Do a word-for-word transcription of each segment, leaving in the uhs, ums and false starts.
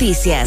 Noticias.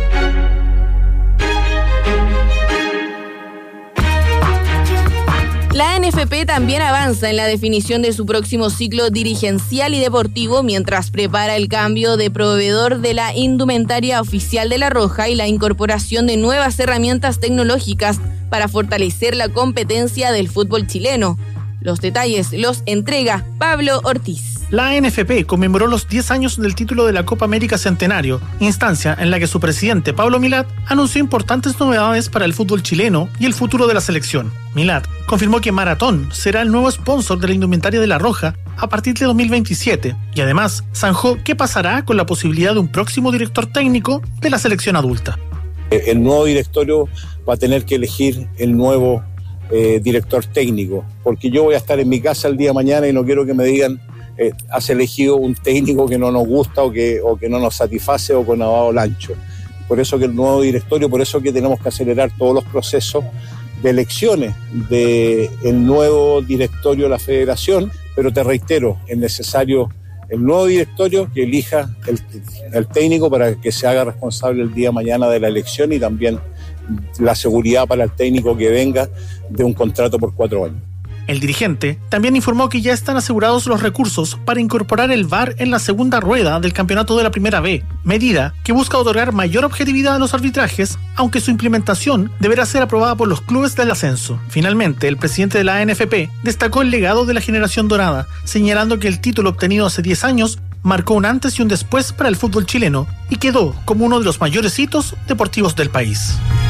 La N F P también avanza en la definición de su próximo ciclo dirigencial y deportivo mientras prepara el cambio de proveedor de la indumentaria oficial de La Roja y la incorporación de nuevas herramientas tecnológicas para fortalecer la competencia del fútbol chileno. Los detalles los entrega Pablo Ortiz. La N F P conmemoró los diez años del título de la Copa América Centenario, instancia en la que su presidente Pablo Milat anunció importantes novedades para el fútbol chileno y el futuro de la selección. Milat confirmó que Maratón será el nuevo sponsor de la indumentaria de La Roja a partir de dos mil veintisiete y además zanjó qué pasará con la posibilidad de un próximo director técnico de la selección adulta. El nuevo directorio va a tener que elegir el nuevo eh, director técnico, porque yo voy a estar en mi casa el día de mañana y no quiero que me digan Eh, has elegido un técnico que no nos gusta o que, o que no nos satisface o con lavado el ancho. Por eso que el nuevo directorio, por eso que tenemos que acelerar todos los procesos de elecciones del nuevo directorio de la federación, pero te reitero, es necesario el nuevo directorio que elija el, el técnico para que se haga responsable el día de mañana de la elección y también la seguridad para el técnico que venga de un contrato por cuatro años. El dirigente también informó que ya están asegurados los recursos para incorporar el V A R en la segunda rueda del campeonato de la Primera B, medida que busca otorgar mayor objetividad a los arbitrajes, aunque su implementación deberá ser aprobada por los clubes del ascenso. Finalmente, el presidente de la N F P destacó el legado de la generación dorada, señalando que el título obtenido hace diez años marcó un antes y un después para el fútbol chileno y quedó como uno de los mayores hitos deportivos del país.